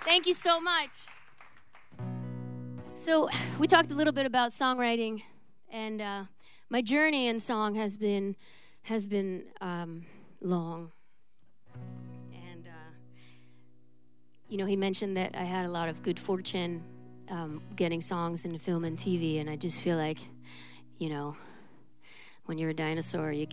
Thank you so much. So we talked a little bit about songwriting, and my journey in song has been long. And he mentioned that I had a lot of good fortune getting songs in film and TV, and I just feel like, when you're a dinosaur, you